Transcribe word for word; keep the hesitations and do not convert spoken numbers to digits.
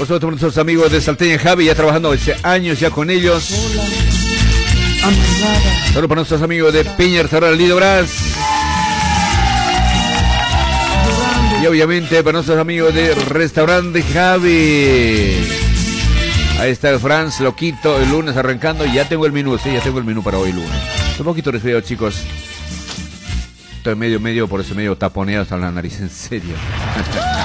Por supuesto, nuestros amigos de Salteña Javi, ya trabajando hace años ya con ellos. Solo para nuestros amigos de Piña Restaurante Lido Brás. Y obviamente para nuestros amigos de Restaurante Javi. Ahí está el Franz, loquito, el lunes arrancando. Y ya tengo el menú, sí, ya tengo el menú para hoy lunes. Un poquito resfriado, chicos. Estoy medio, medio, por ese medio taponeado hasta la nariz, en serio.